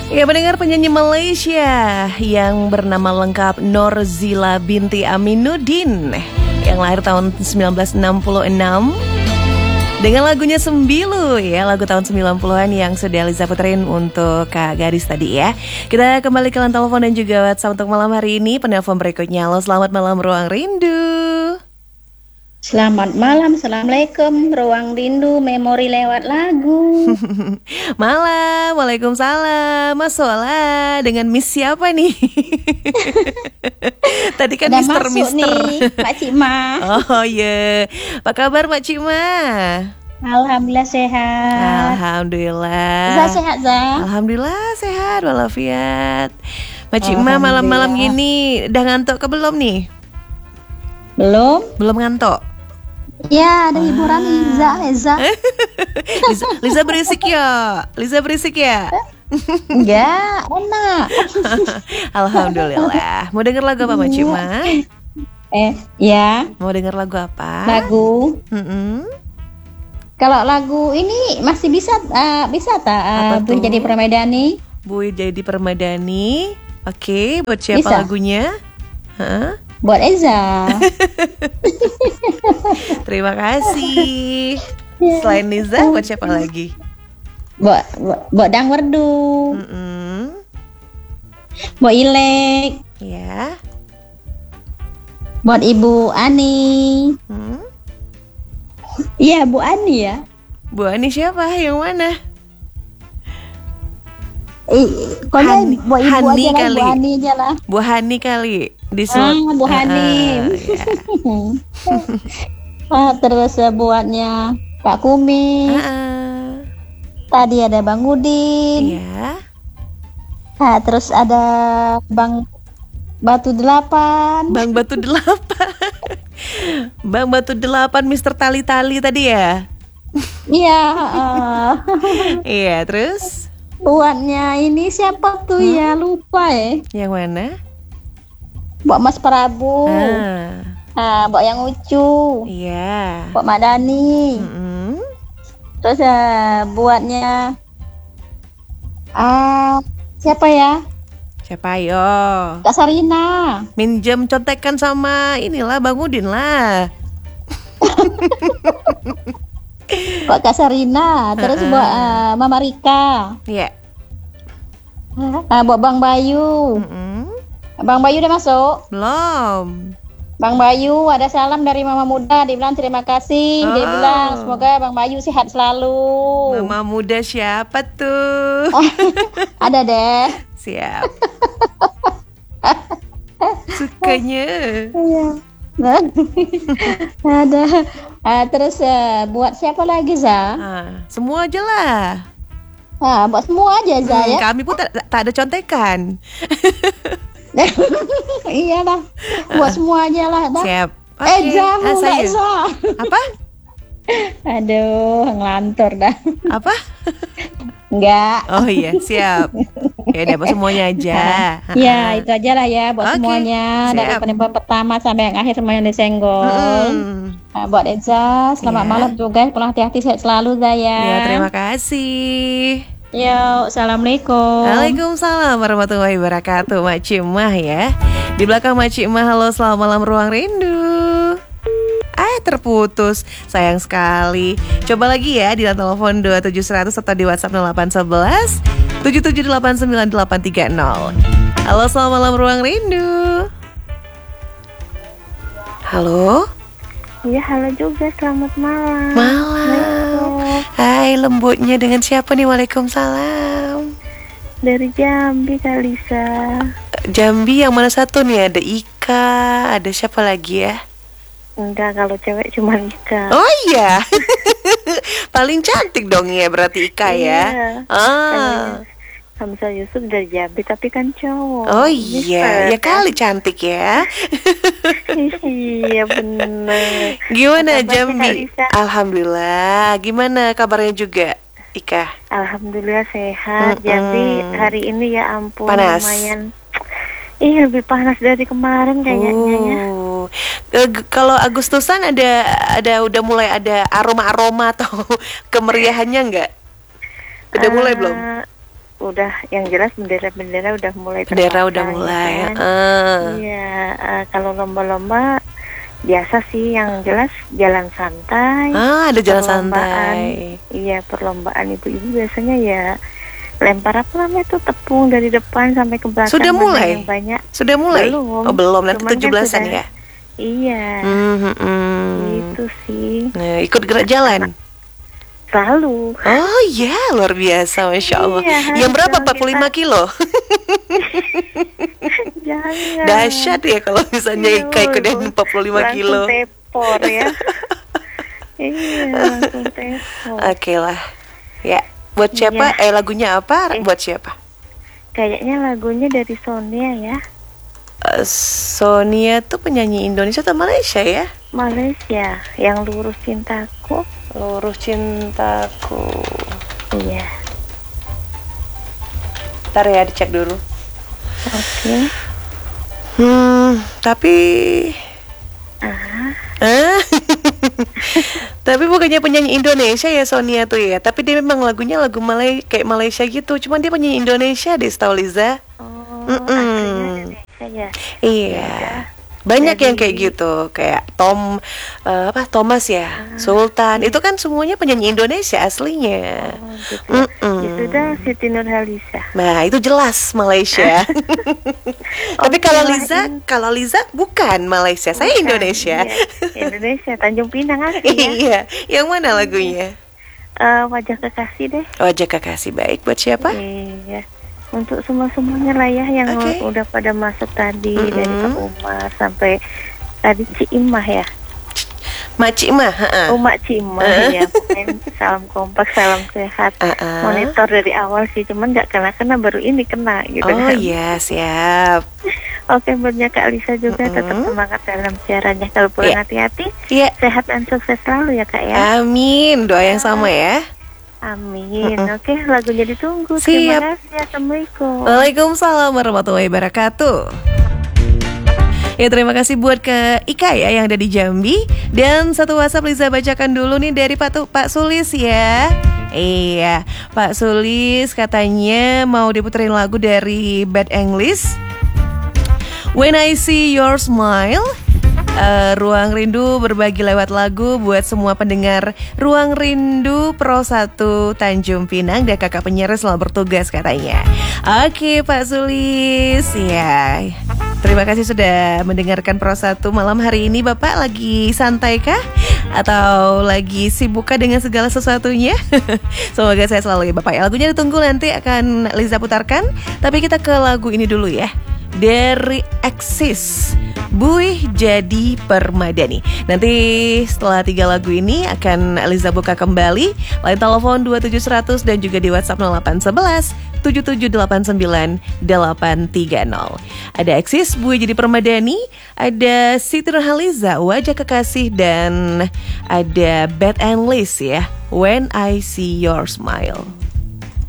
Ya, pendengar, penyanyi Malaysia yang bernama lengkap Norzila binti Aminuddin yang lahir tahun 1966 dengan lagunya Sembilu, ya, lagu tahun 90-an yang sudah Liza puterin untuk Kak Garis tadi ya. Kita kembali ke line telepon dan juga WhatsApp untuk malam hari ini. Penelpon berikutnya. Halo, selamat malam Ruang Rindu. Selamat malam, Assalamualaikum. Ruang Rindu, memori lewat lagu. Malam, waalaikumsalam. Mas Sola, dengan Miss siapa nih? Tadi kan Udah Mister. nih, Pak Cima. Oh iya, apa kabar Pak Cima? Alhamdulillah sehat. Alhamdulillah. Sehat, Za? Alhamdulillah sehat walafiat. Pak Cima malam-malam gini udah ngantuk ke belum nih? Belum ngantuk? Ya, ada hiburan Liza. Liza berisik ya? Enggak, enak. Alhamdulillah. Mau denger lagu apa Pak Cima? Ya. Mau denger lagu apa? Lagu. Kalau lagu ini masih bisa tak Bu Jadi Permadani? Bu Jadi Permadani. Oke, buat siapa bisa. Lagunya? Hah? Buat Eza. Terima kasih. Selain Liza, buat siapa lagi? Buat Dang Werdu. Buat Ilek. Ya. Buat Ibu Ani. Iya, Bu Ani ya. Bu Ani siapa? Yang mana? Buat Ibu Hani aja lah, kali. Bu Ani aja lah. Bu Hani kali. Bu Hani. Terus buatnya Pak Kumi. Tadi ada Bang Udin. Iya. Terus ada Bang Batu 8. Bang Batu 8. Bang Batu 8 Mister Tali-Tali tadi ya? Iya. Iya, terus? Buatnya ini siapa tuh ya, lupa ya. Yang mana? Buat Mas Prabu. Buat yang Ucu. Iya. Buat Mak Dani. Terus buatnya siapa ya? Siapa yo? Kak Sarina. Minjem contekan sama inilah Bang Udin lah. Buat Kak Sarina. Terus buat Mama Rika. Iya. Buat Bang Bayu. Bang Bayu udah masuk? Belum. Bang Bayu ada salam dari Mama Muda, dia bilang terima kasih. Dia bilang semoga Bang Bayu sehat selalu. Mama Muda siapa tuh? Ada deh. Siap. Sukanya. Iya. Ada. Terus buat siapa lagi, Za? Semua aja lah. Buat semua aja, Za ya. Kami pun tak ada contekan. Iyalah. Buat semua aja lah. Siap. Eza. Apa? Aduh, ngelantur dah. Apa? Enggak. Oh iya, siap. Ya udah, buat semuanya aja. Ya, itu aja lah ya buat semuanya. Siap. Dari penerbangan pertama sampai yang akhir semuanya disenggol. Buat Eza, selamat malam juga. Pulang hati-hati, sehat selalu, Zaya. Ya, terima kasih. Yo, assalamualaikum. Waalaikumsalam warahmatullahi wabarakatuh. Mak Cimah ya. Di belakang Mak Cimah, halo selamat malam Ruang Rindu. Terputus, sayang sekali. Coba lagi ya di telepon 27100 atau di WhatsApp 0811 7789830. Halo selamat malam Ruang Rindu. Halo. Iya, halo juga, selamat malam. Malam. Hai, lembutnya dengan siapa nih? Waalaikumsalam. Dari Jambi, Kak Lisa. Jambi yang mana satu nih? Ada Ika, ada siapa lagi ya? Enggak, kalau cewek cuma Ika. Oh iya. Paling cantik dong ya berarti Ika ya. Hamzah Yusuf dari Jambi tapi kan cowok. Oh iya, ya kali cantik ya. Iya benar. Gimana Jambi? Alhamdulillah. Gimana kabarnya juga Ika? Alhamdulillah sehat. Jambi hari ini ya ampun panas. Lumayan. Lebih panas dari kemarin kayaknya ya. Kalau Agustusan ada udah mulai ada aroma-aroma atau kemeriahannya enggak? Udah mulai belum? udah yang jelas bendera-bendera udah mulai Bendera udah terpasang, mulai. kan. Iya, kalau lomba-lomba biasa sih yang jelas jalan santai. Ada jalan perlombaan. santai. Iya, perlombaan ibu-ibu biasanya ya lempar apa namanya itu tepung dari depan sampai ke belakang. Sudah mana mulai? yang banyak. Sudah mulai? Belum. Oh belum, nanti Cuman kan 17-an sudah- ya? Iya, Mhm. itu sih. Nah, ikut gerak jalan? Selalu. Oh iya, luar biasa, Masya Allah. Iya, Yang berapa, kalau 45 kilo? Jangan. Dahsyat ya kalau misalnya Iya, Ika ikut yang 45 kilo. Langsung tepor ya. Iya, langsung tepor. Oke lah. Ya, buat siapa? Lagunya apa? Buat siapa? Kayaknya lagunya dari Sonia ya. Sonia tuh penyanyi Indonesia atau Malaysia ya? Malaysia, yang Lurus Cintaku. Lurus Cintaku. Iya. Ntar ya dicek dulu. Oke. Tapi tapi bukannya penyanyi Indonesia ya Sonia tuh ya. Tapi dia memang lagunya lagu kayak Malaysia gitu. Cuman dia penyanyi Indonesia deh, setahu Liza. Oh, aslinya Indonesia ya. Iya. Banyak yang kayak gitu, kayak Thomas ya, Sultan. Itu kan semuanya penyanyi Indonesia aslinya. Oh, gitu. Ya sudah, Siti Nurhaliza. Nah, itu jelas Malaysia. Tapi kalau Liza bukan Malaysia, saya Bukan, Indonesia. Iya. Indonesia, Tanjung Pinang asli ya. Iya, yang mana lagunya? Wajah Kekasih deh. Wajah Kekasih, baik buat siapa? Iya. Untuk semuanya lah ya yang udah pada masuk tadi dari Pak Umar sampai tadi Cik Imah ya. Mak Cik Imah, Mak Cik Imah ya. Pokoknya salam kompak, salam sehat. Monitor dari awal sih, cuman nggak kena baru ini kena gitu. Oh iya, siap. Oke, buatnya Kak Lisa juga tetap semangat dalam siarannya. Kalau pulang hati-hati, sehat dan sukses selalu ya Kak ya. Amin, doa yang sama ya. Amin. Oke, lagunya ditunggu. Siap. Terima kasih. Assalamualaikum. Waalaikumsalam warahmatullahi wabarakatuh. Ya, terima kasih buat ke Ika ya yang ada di Jambi. Dan satu WhatsApp Liza bacakan dulu nih dari Pak Sulis ya. Iya, Pak Sulis katanya mau diputerin lagu dari Bad English, When I See Your Smile. Ruang Rindu berbagi lewat lagu buat semua pendengar Ruang Rindu Pro 1 Tanjung Pinang dan kakak penyiar selalu bertugas katanya. Oke Pak Sulis, ya. Terima kasih sudah mendengarkan Pro 1 malam hari ini. Bapak lagi santai kah? Atau lagi sibukkah dengan segala sesuatunya? Semoga saya selalu ya Bapak. Lagunya ditunggu, nanti akan Liza putarkan. Tapi kita ke lagu ini dulu ya. Dari Axis, Buih Jadi Permadani. Nanti setelah 3 lagu ini akan Liza buka kembali line telepon 27100 dan juga di WhatsApp 0811 7789 830. Ada Axis, Buih Jadi Permadani, ada Siti Nurhaliza, Wajah Kekasih, dan ada Bad English ya, When I See Your Smile.